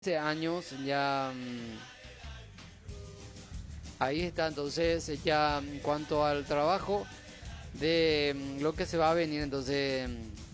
años ya ahí está entonces ya en cuanto al trabajo de lo que se va a venir entonces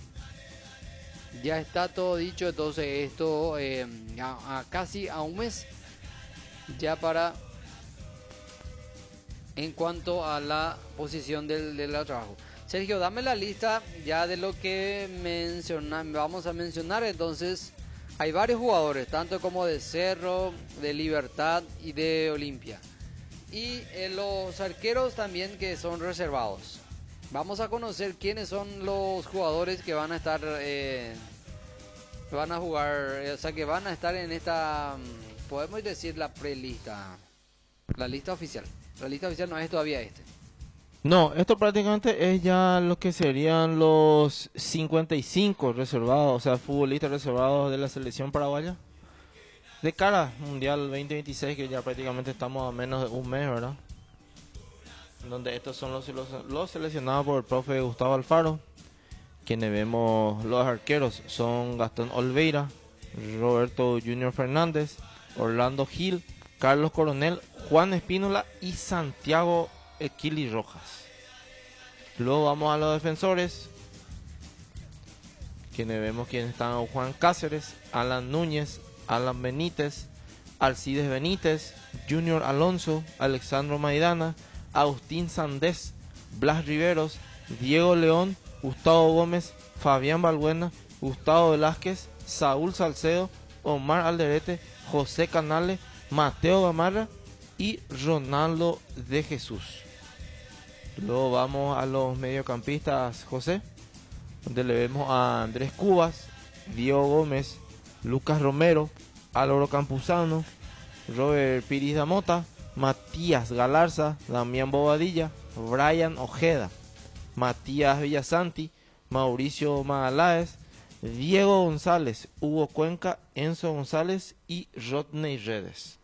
ya está todo dicho entonces esto a casi a un mes ya para en cuanto a la posición del trabajo. Sergio, dame la lista ya de lo que vamos a mencionar. Entonces, hay varios jugadores, tanto como de Cerro, de Libertad y de Olimpia. Y los arqueros también que son reservados. Vamos a conocer quiénes son los jugadores que van a estar, van a jugar, o sea, que van a estar en esta, podemos decir la prelista, la lista oficial. La lista oficial no es todavía este. No, esto prácticamente es ya lo que serían los 55 reservados, o sea, futbolistas reservados de la selección paraguaya. De cara al Mundial 2026, que ya prácticamente estamos a menos de un mes, ¿verdad? Donde estos son los seleccionados por el profe Gustavo Alfaro. Quienes vemos los arqueros son Gastón Olveira, Roberto Junior Fernández, Orlando Gil, Carlos Coronel, Juan Espínola y Santiago Equili Rojas. Luego vamos a los defensores, quienes vemos quienes están: Juan Cáceres, Alan Núñez, Alan Benítez, Alcides Benítez, Junior Alonso, Alexandro Maidana, Agustín Sandés, Blas Riveros, Diego León, Gustavo Gómez, Fabián Balbuena, Gustavo Velázquez, Saúl Salcedo, Omar Alderete, José Canales, Mateo Gamarra y Ronaldo de Jesús. Luego vamos a los mediocampistas, José, donde le vemos a Andrés Cubas, Diego Gómez, Lucas Romero, Álvaro Campuzano, Robert Piris Damota, Matías Galarza, Damián Bobadilla, Brian Ojeda, Matías Villasanti, Mauricio Magaláes, Diego González, Hugo Cuenca, Enzo González y Rodney Redes.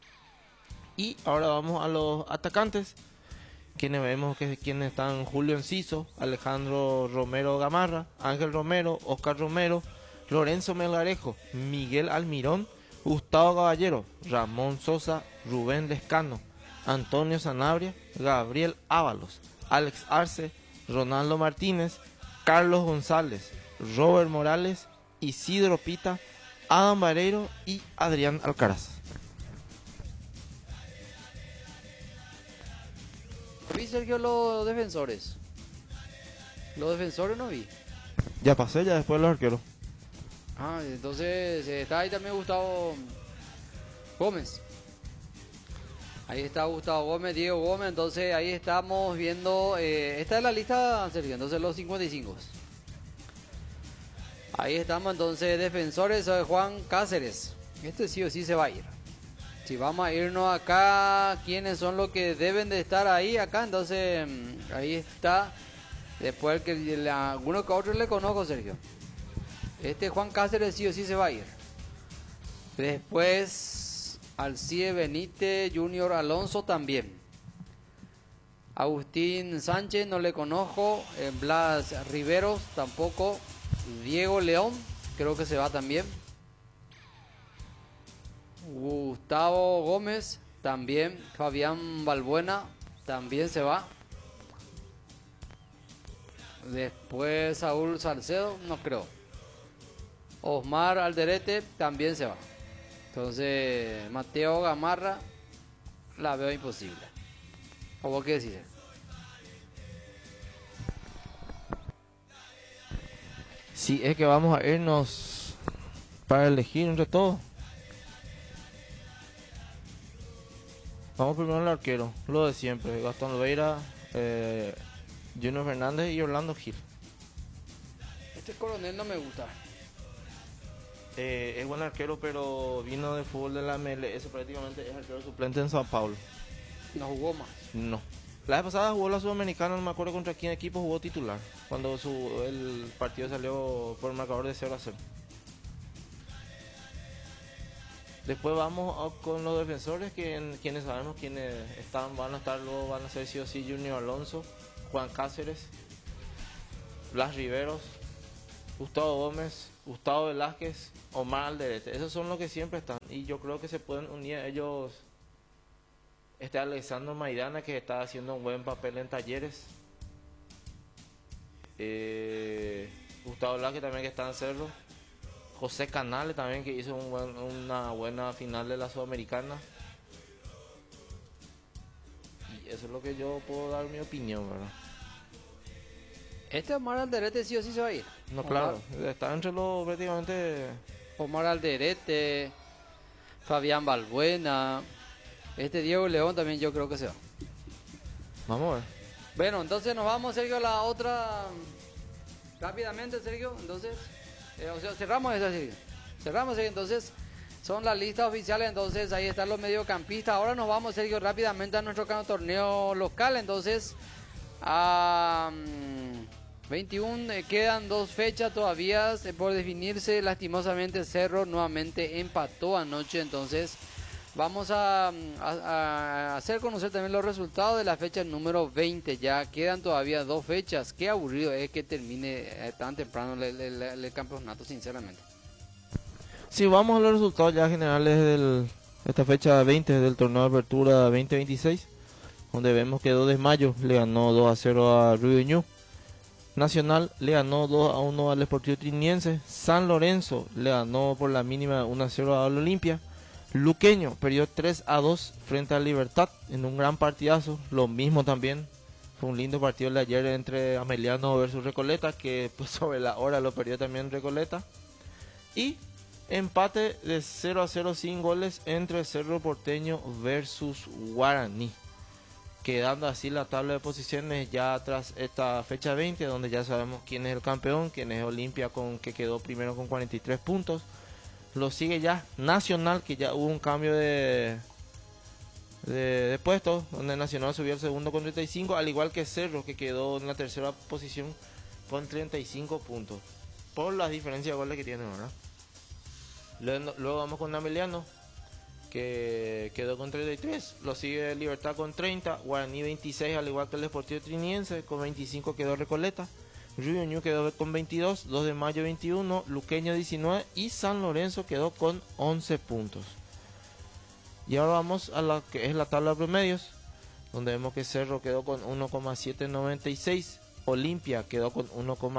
Y ahora vamos a los atacantes, quienes vemos quienes están: Julio Enciso, Alejandro Romero Gamarra, Ángel Romero, Oscar Romero, Lorenzo Melgarejo, Miguel Almirón, Gustavo Caballero, Ramón Sosa, Rubén Lescano, Antonio Sanabria, Gabriel Ábalos, Alex Arce, Ronaldo Martínez, Carlos González, Robert Morales, Isidro Pita, Adam Vareiro y Adrián Alcaraz. Vi, Sergio, los defensores. Los defensores no vi. Ya pasé, ya después los arqueros. Ah, entonces está ahí también Gustavo Gómez. Ahí está Gustavo Gómez, Diego Gómez. Entonces ahí estamos viendo. Esta es la lista, Sergio. Entonces los 55. Ahí estamos entonces defensores. Juan Cáceres. Este sí o sí se va a ir. Si vamos a irnos acá, ¿quiénes son los que deben de estar ahí acá? Entonces, ahí está. Después alguno que otro le conozco, Sergio. Este Juan Cáceres sí o sí se va a ir. Después, Alcide Benítez, Junior Alonso también. Agustín Sánchez no le conozco. Blas Riveros tampoco. Diego León creo que se va también. Gustavo Gómez también. Fabián Balbuena también se va. Después Saúl Salcedo, no creo. Osmar Alderete también se va. Entonces Mateo Gamarra la veo imposible. ¿O vos qué decís? Si es que vamos a irnos para elegir entre todos. Vamos primero al arquero, lo de siempre: Gastón Olveira, Junior Fernández y Orlando Gil. Este coronel no me gusta. Es buen arquero, pero vino de fútbol de la MLS, prácticamente es arquero suplente en Sao Paulo. No jugó más. No. La vez pasada jugó la Sudamericana, no me acuerdo contra quién equipo jugó titular, cuando el partido salió por el marcador de 0-0. Después vamos con los defensores, quienes sabemos quiénes van a estar, luego van a ser sí o sí: Junior Alonso, Juan Cáceres, Blas Riveros, Gustavo Gómez, Gustavo Velázquez, Omar Alderete. Esos son los que siempre están. Y yo creo que se pueden unir a ellos. Alexandro Maidana, que está haciendo un buen papel en Talleres. Gustavo Velázquez también, que está en Cerro. José Canales también, que hizo una buena final de la Sudamericana. Y eso es lo que yo puedo dar mi opinión, ¿verdad? Omar Alderete sí o sí se va a ir. No, claro, está entre los prácticamente... Omar Alderete, Fabián Balbuena, Diego León también yo creo que se va. Vamos a ver. Bueno, entonces nos vamos, Sergio, a la otra rápidamente, Sergio. Entonces, cerramos esa, Sergio. Cerramos, Sergio. Entonces, son las listas oficiales. Entonces, ahí están los mediocampistas. Ahora nos vamos, Sergio, rápidamente a nuestro torneo local. Entonces, a 21 quedan 2 fechas todavía por definirse. Lastimosamente, Cerro nuevamente empató anoche. Entonces, vamos a hacer conocer también los resultados de la fecha número 20. Ya quedan todavía 2 fechas. Qué aburrido es que termine tan temprano el campeonato, sinceramente. Sí, vamos a los resultados ya generales de esta fecha 20 del torneo de apertura 2026, donde vemos que 2 de mayo le ganó 2-0 a Río Ñu. Nacional le ganó 2-1 al Sportivo Triniense. San Lorenzo le ganó por la mínima 1-0 a Olimpia. Luqueño perdió 3-2 frente a Libertad en un gran partidazo. Lo mismo también, fue un lindo partido el de ayer entre Ameliano versus Recoleta, que pues sobre la hora lo perdió también Recoleta. Y empate de 0-0 sin goles entre Cerro Porteño versus Guaraní, quedando así la tabla de posiciones ya tras esta fecha 20, donde ya sabemos quién es el campeón, quién es Olimpia, que quedó primero con 43 puntos. Lo sigue ya Nacional, que ya hubo un cambio de puesto, donde Nacional subió al segundo con 35, al igual que Cerro, que quedó en la tercera posición con 35 puntos, por las diferencias de goles que tienen, ¿verdad? Luego vamos con Ameliano, que quedó con 33, lo sigue Libertad con 30, Guaraní 26, al igual que el Deportivo Triniense, con 25 quedó Recoleta. Río Ñu quedó con 22, 2 de mayo 21, Luqueño 19 y San Lorenzo quedó con 11 puntos. Y ahora vamos a la que es la tabla de promedios, donde vemos que Cerro quedó con 1,796, Olimpia quedó con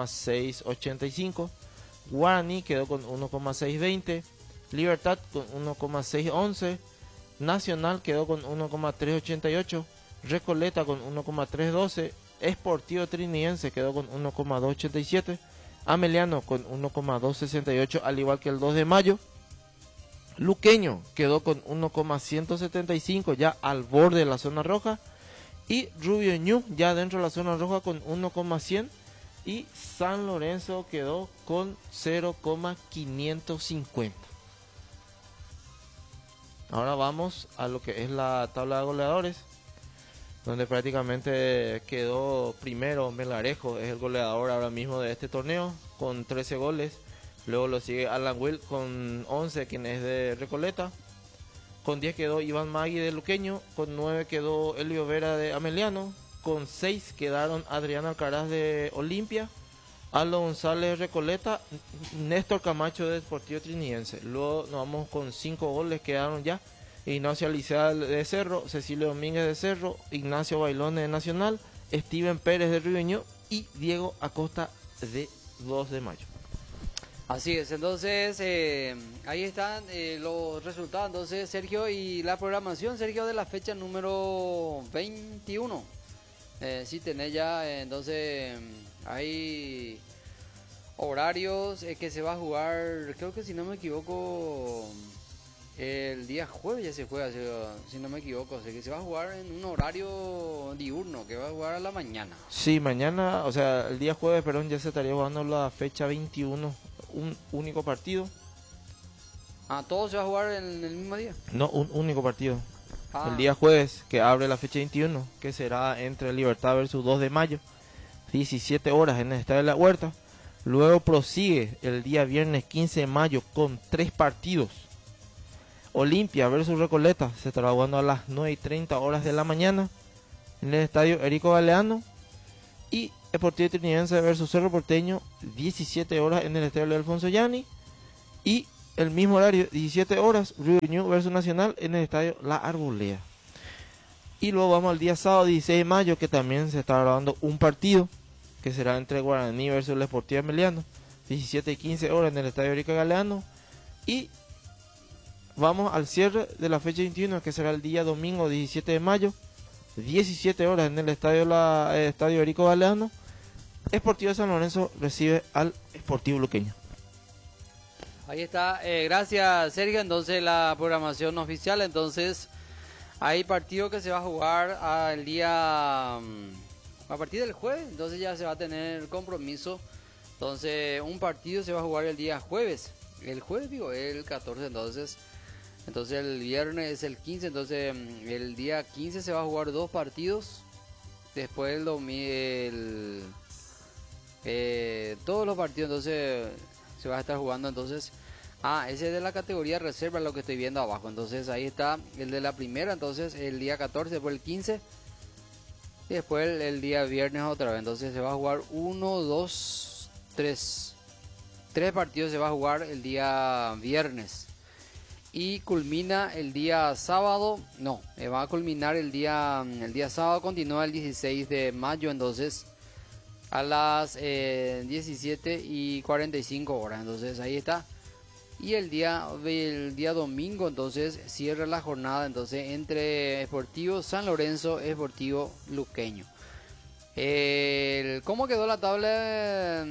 1,685, Guaraní quedó con 1,620, Libertad con 1,611, Nacional quedó con 1,388, Recoleta con 1,312, Sportivo Triniense quedó con 1,287, Ameliano con 1,268, al igual que el 2 de mayo. Luqueño quedó con 1,175, ya al borde de la zona roja, y Río Ñu ya dentro de la zona roja con 1,100, y San Lorenzo quedó con 0,550. Ahora vamos a lo que es la tabla de goleadores, donde prácticamente quedó primero Melgarejo, es el goleador ahora mismo de este torneo, con 13 goles. Luego lo sigue Alan Will con 11, quien es de Recoleta. Con 10 quedó Iván Magui de Luqueño, con 9 quedó Elio Vera de Ameliano, con 6 quedaron Adrián Alcaraz de Olimpia, Aldo González de Recoleta, Néstor Camacho de Deportivo Triniense. Luego nos vamos con 5 goles, quedaron ya Ignacio Alicea de Cerro, Cecilio Domínguez de Cerro, Ignacio Bailone de Nacional, Steven Pérez de Río Ñu y Diego Acosta de 2 de mayo. Así es, entonces ahí están los resultados, entonces Sergio, y la programación, Sergio, de la fecha número 21. Sí, tenés ya, entonces hay horarios que se va a jugar, creo que si no me equivoco, el día jueves ya se juega, si no me equivoco, o sea, que se va a jugar en un horario diurno, que va a jugar a la mañana. Sí, mañana, o sea, el día jueves, perdón, ya se estaría jugando la fecha 21, un único partido. Ah, ¿todo se va a jugar en el mismo día? No, un único partido. Ah. El día jueves, que abre la fecha 21, que será entre Libertad versus 2 de mayo, 17 horas en el Estadio de la Huerta. Luego prosigue el día viernes 15 de mayo con 3 partidos. Olimpia versus Recoleta se estará jugando a las 9:30 horas de la mañana en el Estadio Érico Galeano. Y Sportivo Trinidense versus Cerro Porteño, 17 horas en el estadio de Alfonso Yanni. Y el mismo horario, 17 horas, River Ñu versus Nacional en el estadio La Arboleda. Y luego vamos al día sábado 16 de mayo, que también se está grabando un partido, que será entre Guaraní versus el Sportivo Ameliano, 17 y 15 horas en el estadio Erika Galeano. Y vamos al cierre de la fecha 21, que será el día domingo 17 de mayo, 17 horas en el estadio Erico Galeano. Sportivo San Lorenzo recibe al Sportivo Luqueño. Ahí está, gracias Sergio. Entonces la programación oficial, entonces hay partido que se va a jugar el día, a partir del jueves, entonces ya se va a tener compromiso. Entonces un partido se va a jugar el día jueves, el 14, entonces el viernes es el 15, entonces el día 15 se va a jugar 2 partidos. Después el domingo, todos los partidos entonces se va a estar jugando. Entonces ese es de la categoría reserva, lo que estoy viendo abajo. Entonces ahí está el de la primera, entonces el día 14, después el 15 y después el día viernes otra vez. Entonces se va a jugar 1, 2, 3 partidos se va a jugar el día viernes. Y culmina el día sábado, va a culminar el día sábado, continúa el 16 de mayo, entonces a las 17 y 45 horas, entonces ahí está. Y el día domingo, entonces cierra la jornada, entonces entre Sportivo San Lorenzo, Sportivo Luqueño. ¿Cómo quedó la tabla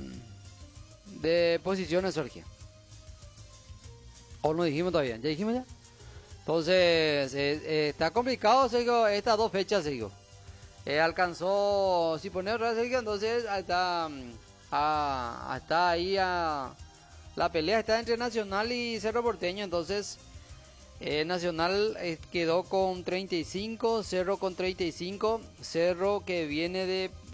de posiciones, Sergio? ¿O no dijimos todavía? ¿Ya dijimos ya? Entonces, está complicado, Sergio, estas 2 fechas, Sergio. Alcanzó, si poner otra, Sergio, entonces está ahí la pelea está entre Nacional y Cerro Porteño. Entonces, Nacional quedó con 35, Cerro con 35. Cerro que viene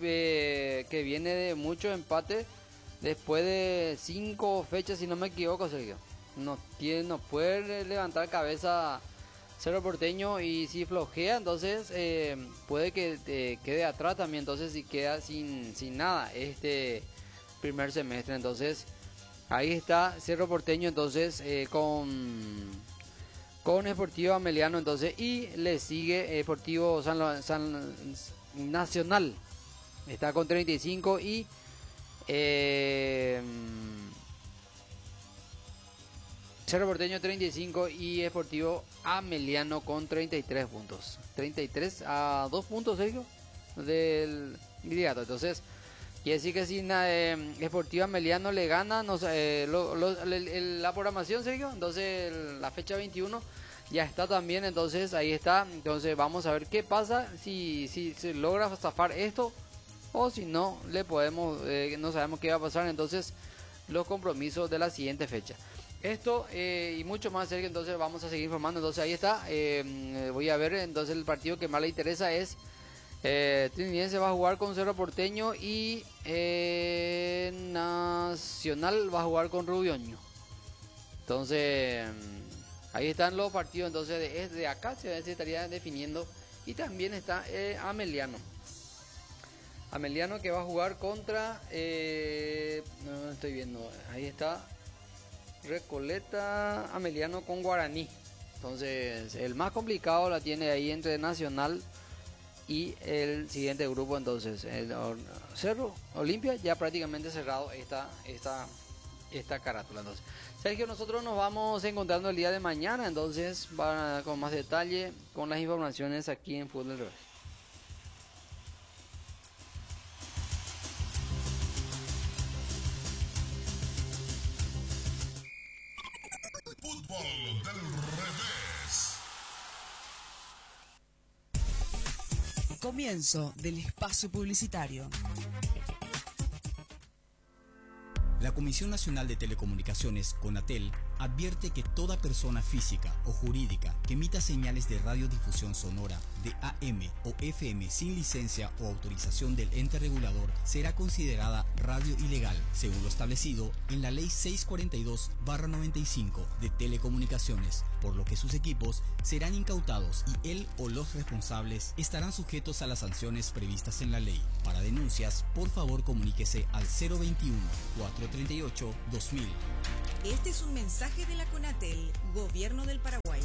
de mucho empate después de 5 fechas, si no me equivoco, Sergio. No puede levantar cabeza Cerro Porteño, y si flojea entonces puede que quede atrás también, entonces si queda sin nada este primer semestre. Entonces ahí está Cerro Porteño, entonces con Sportivo Ameliano, entonces, y le sigue Sportivo San Nacional, está con 35 y Cerro Porteño 35 y Sportivo Ameliano con 33 puntos. 33 a 2 puntos, Sergio, del liderato. Entonces, quiere decir que si Sportivo Ameliano le gana la programación, Sergio, entonces la fecha 21 ya está también, entonces ahí está. Entonces vamos a ver qué pasa, si se logra zafar esto, o si no, no sabemos qué va a pasar. Entonces, los compromisos de la siguiente fecha. Esto y mucho más, Sergio, entonces vamos a seguir informando. Entonces ahí está, voy a ver, entonces el partido que más le interesa es Trinidense va a jugar con Cerro Porteño y Nacional va a jugar con Rubioño. Entonces ahí están los partidos, entonces desde acá se estaría definiendo. Y también está Ameliano que va a jugar contra no estoy viendo, ahí está Recoleta, Ameliano con Guaraní. Entonces el más complicado la tiene ahí entre Nacional y el siguiente grupo. Entonces el Cerro Olimpia ya prácticamente cerrado esta carátula. Entonces, Sergio, nosotros nos vamos encontrando el día de mañana, entonces con más detalle con las informaciones aquí en Fútbol del Revés. Fútbol del Revés. Comienzo del espacio publicitario. La Comisión Nacional de Telecomunicaciones, CONATEL, advierte que toda persona física o jurídica que emita señales de radiodifusión sonora de AM o FM sin licencia o autorización del ente regulador será considerada radio ilegal, según lo establecido en la Ley 642/95 de Telecomunicaciones, por lo que sus equipos serán incautados y él o los responsables estarán sujetos a las sanciones previstas en la ley. Para denuncias, por favor comuníquese al 021-438-2000. Este es un mensaje de la CONATEL, Gobierno del Paraguay.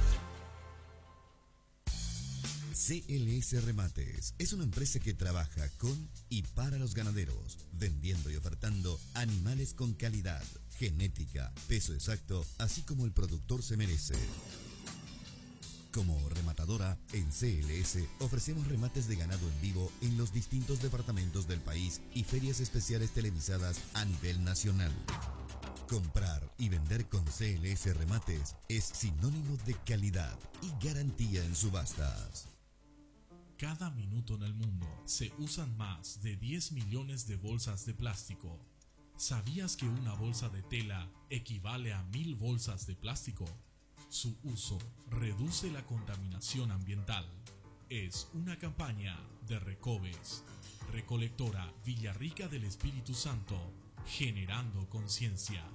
CLS Remates es una empresa que trabaja con y para los ganaderos, vendiendo y ofertando animales con calidad, genética, peso exacto, así como el productor se merece. Como rematadora, en CLS ofrecemos remates de ganado en vivo en los distintos departamentos del país y ferias especiales televisadas a nivel nacional. Comprar y vender con CLS Remates es sinónimo de calidad y garantía en subastas. Cada minuto en el mundo se usan más de 10 millones de bolsas de plástico. ¿Sabías que una bolsa de tela equivale a 1000 bolsas de plástico? Su uso reduce la contaminación ambiental. Es una campaña de Recobes, Recolectora Villarrica del Espíritu Santo, generando conciencia.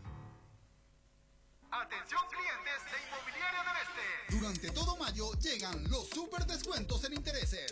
Atención clientes de Inmobiliaria del Este. Durante todo mayo llegan los super descuentos en intereses.